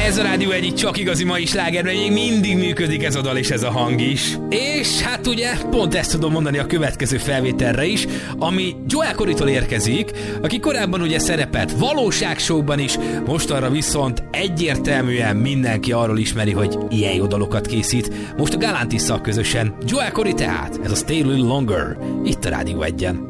Ez a Rádió egyik csak igazi mai slágerben még mindig működik ez a dal és ez a hang is. És hát ugye pont ezt tudom mondani a következő felvételre is, ami Joel Corrytól érkezik, aki korábban ugye szerepelt valóságshow-ban is, mostanra viszont egyértelműen mindenki arról ismeri, hogy ilyen jó dalokat készít. Most a Galantisszal közösen Joel Corry tehát, ez a Stay a Little Longer, itt a Rádió 1-en.